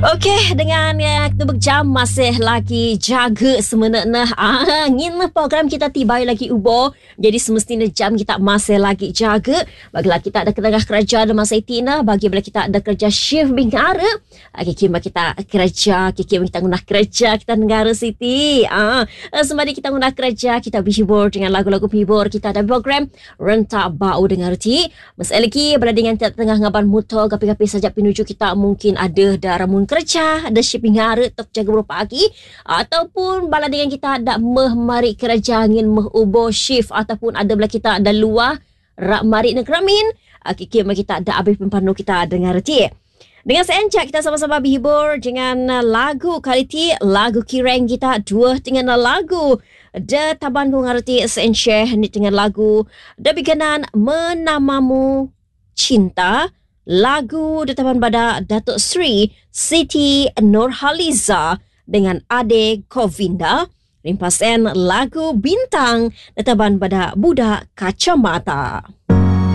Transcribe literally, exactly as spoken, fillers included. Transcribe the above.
Okey, dengan ya, kita berjam masih lagi jaga semenakna angin program kita tiba lagi ubah. Jadi semestinya jam kita masih lagi jaga. Bagilah kita ada ketengah kerja dan masa itina. Bagi bila kita ada kerja shift bingara. Kikima kita kerja, kikima kita guna kerja kita negara Siti. Ah, semadi kita guna kerja, kita berhibur dengan lagu-lagu hibur. Kita ada program Rentak Bau dengar ti. Masih lagi bila dengan kita tengah ngaban motor gapi-gapi saja pinuju kita mungkin ada daramun kerja, ada shipping hari untuk jaga beberapa pagi ataupun bala dengan kita ada meh mari kerja angin meh ubo shift ataupun ada bala kita ada luar rak mari nekramin kiki kita ada habis pempanu kita dengar ti. Dengan seencak kita sama-sama berhibur dengan lagu kali ti lagu kireng kita dua dengan lagu da taban ku ngarti seencak ni dengan lagu da biganan menamamu cinta. Lagu datapan pada Datuk Sri Siti Nurhaliza dengan Ade Govinda. Rimpasan lagu Bintang datapan pada Budak Kacamata.